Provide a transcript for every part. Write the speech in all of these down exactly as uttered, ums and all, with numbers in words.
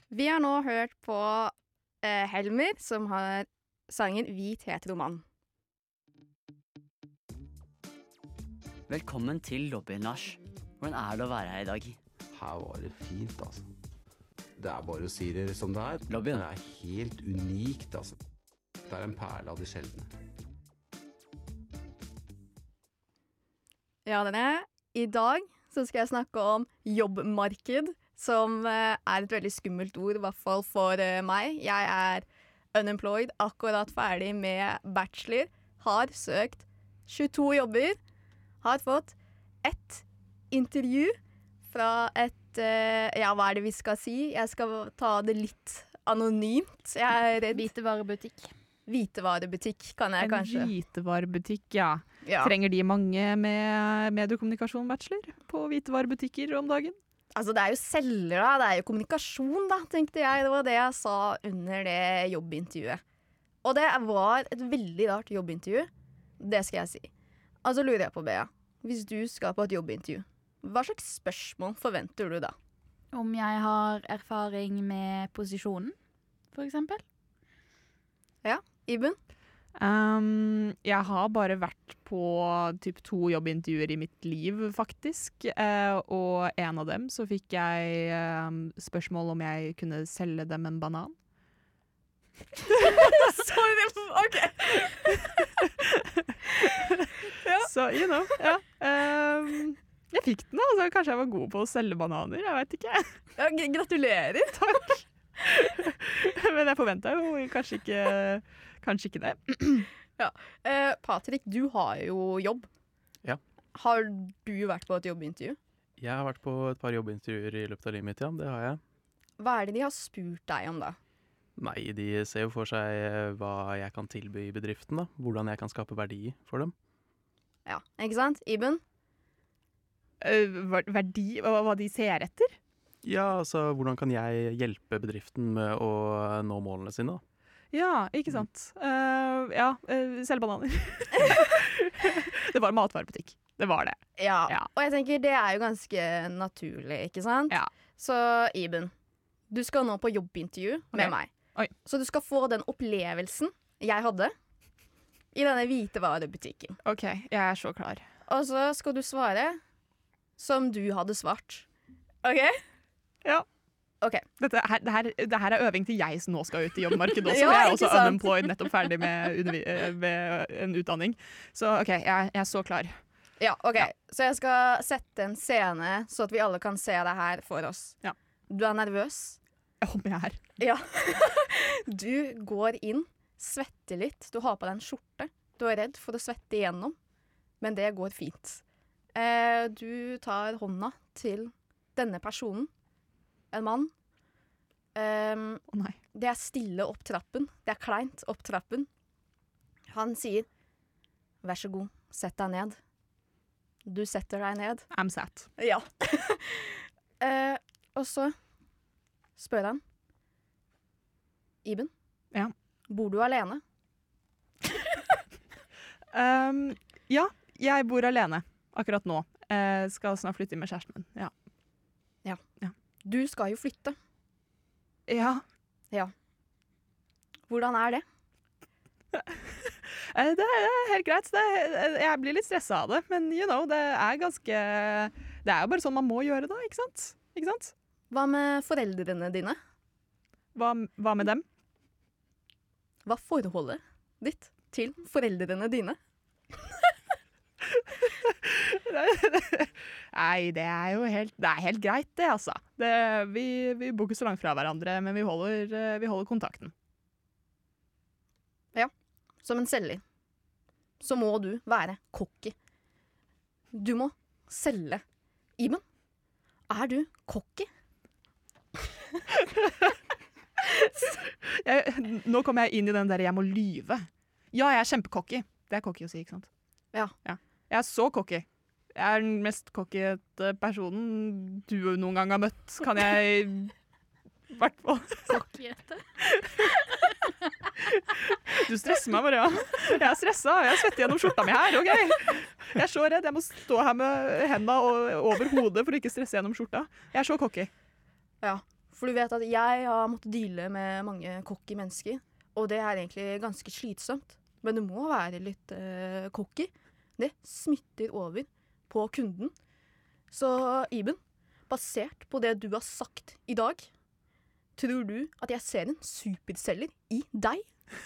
Vi har nå hørt på eh, Helmer, som har sangen Hvit hetero mann. Velkommen til lobbyen, Lars. Hvordan er det å være her i dag? Her var det fint, altså. Det er bare å si det som det er. Lobbyen? Det er helt unikt, altså. Det er en perle av de sjeldne. Ja, dere. I dag så skal jeg snakke om jobbmarked, som eh, er et veldig skummelt ord, i hvert fall for eh, meg. Jeg er unemployed, akkurat ferdig med bachelor, har søkt tjueto jobber, har fått ett intervju fra et eh, ja, hva er det vi skal si? Jeg skal ta det litt anonymt. Jeg er redd. Hvitevarebutikk. Hvitevarebutikk kan jeg En kanskje. hvitevarebutikk, ja. Ja. Trenger de mange med mediekommunikasjon-bachelor på hvitevarebutikker om dagen? Altså, det er jo selger, da. Det er jo kommunikasjon, da, tenkte jeg. Det var det jeg sa under det jobbintervjuet. Og det var et veldig rart jobbintervju. Det skal jeg si. Altså lurer jeg på, Bea. Hvis du skal på et jobbintervju, hva slags spørsmål forventer du da? Om jeg har erfaring med posisjonen, for eksempel. Iben? Um, jeg har bare vært på typ to jobbintervjuer i mitt liv, faktisk. Eh, og en av dem så fikk jeg um, spørsmål om jeg kunne selge dem en banan. Sorry, OK. Så, you know, ja. Um, jeg fikk den, altså. Kanskje jeg var god på å selge bananer, jeg vet ikke. Ja, g- gratulerer. Men jeg forventet jo kanskje ikke, kanskje ikke det. Eh, Patrick, du har jo jobb. Ja. Har du vært på et jobbintervju? Jeg har vært på et par jobbintervjuer i løpet av livet mitt, ja. Det har jeg. Hva er det de har spurt deg om da? Nei, de ser jo for seg eh, hva jeg kan tilby i bedriften, da. Hvordan jeg kan skape verdi for dem. Ja, ikke sant? Iben? Uh, ver- verdi, hva, hva de ser etter? Ja, altså, hvordan kan jeg hjelpe bedriften med å nå målene sine, da? Ja, ikke sant. Uh, ja, uh, selge bananer. Det var en matvarebutikk. Det var det. Ja. Ja. Og jeg tenker det er jo ganske naturlig, ikke sant? Ja. Så Iben, du skal nå på jobbintervju med Ok. meg. Oi. Så du skal få den opplevelsen jeg hadde i denne hvitevarebutikken. OK, jeg er så klar. Og så skal du svare som du hadde svart. OK? Ja. OK. Dette her, det, her, det her er øving til jeg som nå skal ut i jobbmarkedet også. Ja, jeg er ikke også sant? unemployed, nettopp ferdig med, undervi- eh, med en utdanning. Så OK, jeg, jeg er så klar. Ja, ok. Ja. Så jeg skal sette en scene, så at vi alle kan se det her for oss. Ja. Du er nervøs. Om jeg er. Ja. Du går inn, svetter litt. Du har på deg en skjorte. Du er redd for å svette igjennom, men det går fint. Eh, du tar hånda til denne personen. En mann. Um, Å nei. det er stille opp trappen. Det er kleint opp trappen. Han sier, vær så god, sett deg ned. Du setter deg ned. I'm sat. Ja. eh, og så spør han, Iben, Ja. bor du alene? Um, ja, jeg bor alene akkurat nå. Eh, skal snart flytte inn med kjæresten min. Ja. Du skal jo flytte. ja. Hvordan er det? Eh, det er helt greit. Det, jeg blir litt stressa av det, men you know, det er ganske Det er jo bare sånn man må gjøre det, ikke sant? Ikke sant? Hva med foreldrene dine? Hva, hva med dem? Hva er forholdet ditt til foreldrene dine? Nei, det er jo helt, det er helt greit, det, altså. Det, vi, vi bor ikke så langt fra hverandre, men vi holder, eh, vi holder kontakten. Som en selger, så må du være cocky. Du må selge. Iben, er du cocky? Jeg, nå kommer jeg inn i den der jeg må lyve. Ja, jeg er kjempecocky. Det er cocky å si, ikke sant? Ja. Jeg er så cocky. Jeg er den mest cocky personen du noen gang har møtt, kan jeg i hvert fall. Kokkiete. Du stresser meg, Maria. Jeg er stressa, jeg svetter gjennom skjorta mi her, ok? Jeg er så redd, jeg må stå her med hendene over hodet for å ikke stresse gjennom skjorta. Jeg er så cocky. Ja, For du vet at jeg har måttet deale med mange cocky mennesker, og det er egentlig ganske slitsomt. Men du må være litt uh, cocky. Det smitter over på kunden. Så Iben, basert på det du har sagt i dag, tror du at jeg ser en superselger i deg?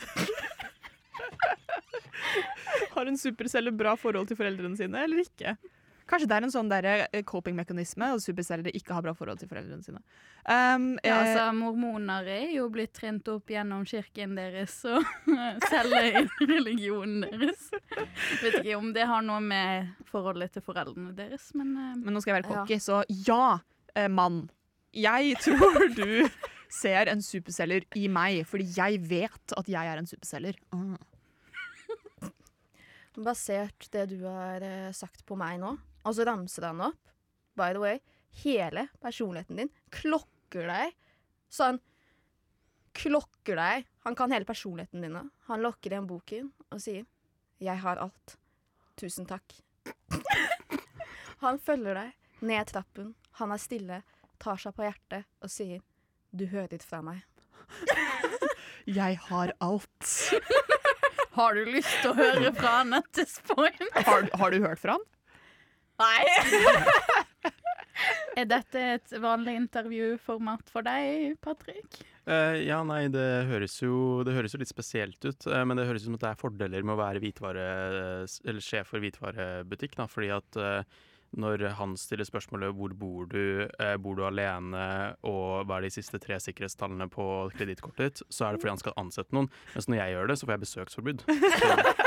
Har en superceller bra forhold til foreldrene sine, eller ikke? Kanskje det er en sånn der coping-mekanisme, og supercellere ikke har bra forhold til foreldrene sine. Um, Ja, eh, altså, mormoner er jo blitt trent opp gjennom kirken deres og selger inn religionen deres. Vet ikke om det har noe med forholdet til foreldrene deres, men eh, men nå skal jeg være Ja. cocky, så ja, eh, mann. Jeg tror du ser en superceller i meg, fordi jeg vet at jeg er en superceller. Ah. Basert det du har eh, sagt på meg nå, og så ramser han opp, by the way, hele personligheten din klokker deg, sånn, klokker deg, han kan hele personligheten din, han lokker igjen boken og sier, jeg har alt, tusen takk. Han følger deg ned trappen, han er stille, tar seg på hjertet og sier, du hører fra meg. Jeg har alt. har du lyst til å høre fra han at this point? Har, har du hørt fra han? Nei! Er dette et vanlig intervjuformat for deg, Patrick? Eh, ja, nei, det høres, jo, det høres jo litt spesielt ut, eh, men det høres ut som at det er fordeler med å være hvitvare, eller sjef for hvitvarebutikk, da, fordi at eh, når han stiller spørsmålet hvor bor du, eh, bor du alene, og hva er de siste tre sikkerhetstallene på kredittkortet ditt, så er det fordi han skal ansette noen, mens når jeg gjør det, så får jeg besøksforbud. Så,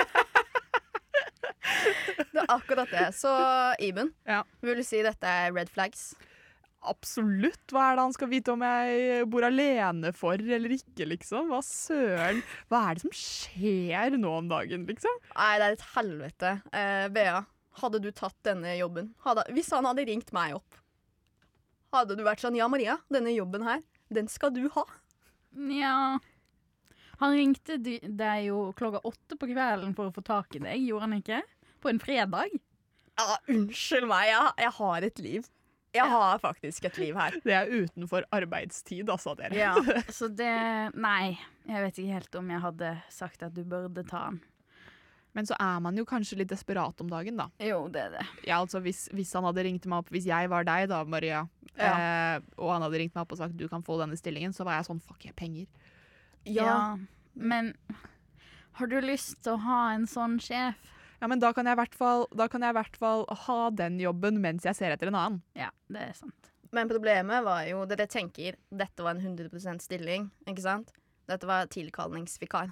Det er akkurat det. Så Iben, Ja. vil du si dette er red flags? Absolutt. Hva er det han skal vite om jeg bor alene for eller ikke, liksom? Hva søren? Hva er det som skjer nå om dagen, liksom? Nei, det er et helvete. Eh, Bea, hadde du tatt denne jobben? Hadde, hvis han hadde ringt meg opp, hadde du vært sånn, ja Maria, denne jobben her, den skal du ha. Nja. Han ringte dy- deg jo klokka åtte på kvelden for å få tak i deg, gjorde han ikke? På en fredag? Ja, unnskyld meg, jeg, jeg har et liv. Jeg har faktisk et liv her. Det er utenfor arbeidstid, altså, dere. Ja. Så det Nei, jeg vet ikke helt om jeg hadde sagt at du burde ta han. Men så er man jo kanskje litt desperat om dagen, da. Jo, det er det. Ja, altså hvis, hvis han hadde ringt meg opp, hvis jeg var deg da, Maria, eh, og han hadde ringt meg opp og sagt du kan få denne stillingen, så var jeg sånn, fuck, jeg har penger. Ja. Men har du lyst til å ha en sånn sjef? Ja, men da kan jeg i hvert fall, da kan jeg i hvert fall ha den jobben mens jeg ser etter en annen. Ja, det er sant. Men problemet var jo, dere tenker, dette var en hundre prosent stilling, ikke sant? Dette var tilkallingsvikar.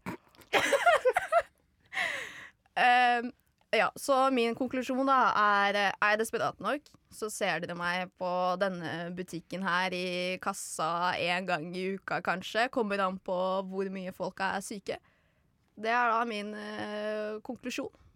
um, ja, så min konklusjon da er, er jeg desperat nok, så ser dere meg på denne butikken her i kassa en gang i uka kanskje, kommer an på hvor mye folk er syke. Det er da min uh, konklusjon.